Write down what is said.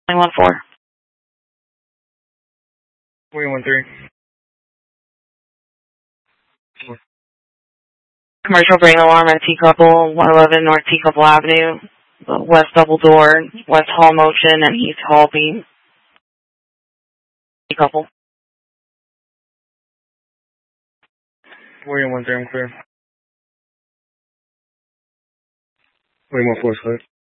914. 313. Commercial brain alarm at T-Couple, 111 North T-Couple Avenue, West Double Door, West Hall Motion, and East Hall Beam. T-Couple. 313, I'm clear. 314 is clear.